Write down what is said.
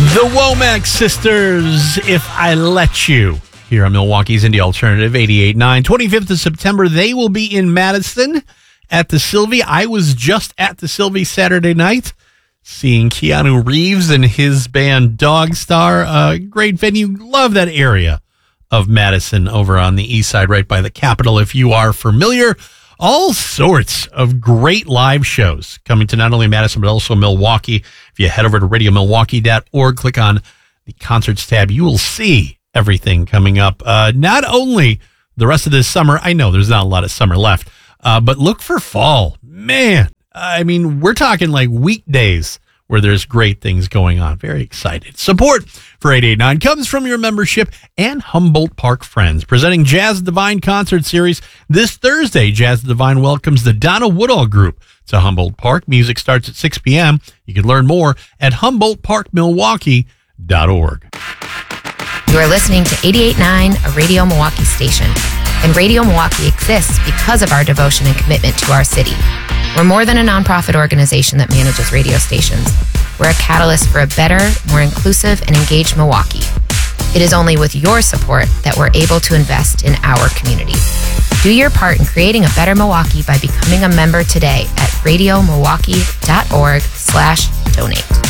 The Womack Sisters, If I Let You, here on Milwaukee's Indie Alternative 88.9. 25th of September, they will be in Madison at the Sylvie. I was just at the Sylvie Saturday night, seeing Keanu Reeves and his band Dogstar. Great venue. Love that area of Madison over on the east side, right by the Capitol. If you are familiar, all sorts of great live shows coming to not only Madison, but also Milwaukee. If you head over to radiomilwaukee.org, click on the concerts tab, you will see everything coming up. Not only the rest of this summer, I know there's not a lot of summer left, but look for fall. Man, I mean, we're talking like weekdays where there's great things going on. Very excited. Support for 889 comes from your membership and Humboldt Park Friends, presenting Jazz Divine Concert Series. This Thursday, Jazz Divine welcomes the Donna Woodall Group to Humboldt Park. Music starts at 6 p.m. You can learn more at HumboldtParkMilwaukee.org. You are listening to 88.9, a Radio Milwaukee station. And Radio Milwaukee exists because of our devotion and commitment to our city. We're more than a nonprofit organization that manages radio stations. We're a catalyst for a better, more inclusive, and engaged Milwaukee. It is only with your support that we're able to invest in our community. Do your part in creating a better Milwaukee by becoming a member today at radiomilwaukee.org/donate.